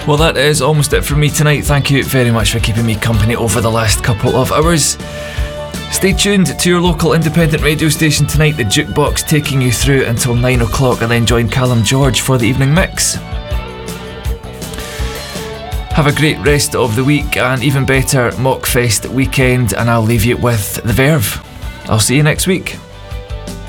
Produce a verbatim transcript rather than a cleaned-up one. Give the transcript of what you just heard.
Well, that is almost it from me tonight. Thank you very much for keeping me company over the last couple of hours. Stay tuned to your local independent radio station tonight, the Jukebox taking you through until nine o'clock, and then join Callum George for the evening mix. Have a great rest of the week and even better Mockfest weekend, and I'll leave you with The Verve. I'll see you next week.